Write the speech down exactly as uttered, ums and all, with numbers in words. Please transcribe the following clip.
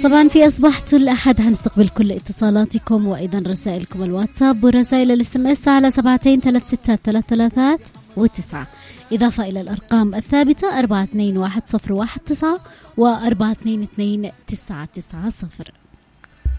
طبعا في أصبحت الأحد هنستقبل كل اتصالاتكم وأيضا رسائلكم الواتساب ورسائل الاس ام اس على سبعتين ثلاث ستة ثلاث ثلاثات وتسعة، إضافة إلى الأرقام الثابتة أربعة اثنين واحد صفر واحد تسعة وأربعة اثنين اثنين تسعة تسعة صفر.